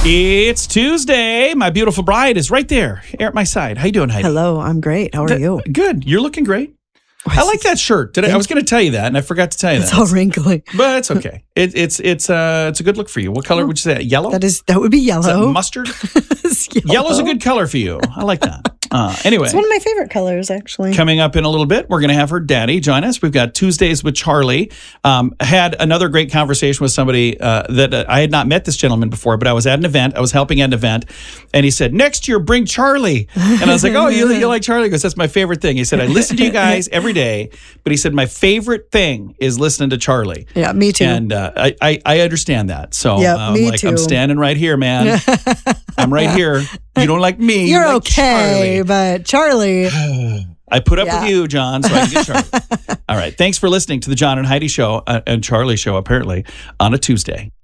It's Tuesday. My beautiful bride is right there at my side. How you doing, Heidi? Hello, I'm great. How are you? Good. You're looking great. I like that shirt. I was going to tell you that, and I forgot to tell you It's all wrinkly. But it's okay. It's a good look for you. What color would you say? Yellow? That would be yellow. Is that mustard? Yellow's a good color for you. I like that. Anyway. It's one of my favorite colors, actually. Coming up in a little bit, we're going to have her daddy join us. We've got Tuesdays with Charlie. Had another great conversation with somebody that I had not met this gentleman before, but I was at an event. I was helping at an event, and he said, next year, bring Charlie. And I was like, oh, you like Charlie? He goes, that's my favorite thing. He said, I listen to you guys every day, but he said, my favorite thing is listening to Charlie. Yeah, me too. And I understand that. So yeah, me too. I'm standing right here, man. I'm right here. You don't like me. You're like okay, Charlie. But Charlie. I put up with you, John, so I can get Charlie. All right. Thanks for listening to the John and Heidi Show and Charlie Show, apparently, on a Tuesday.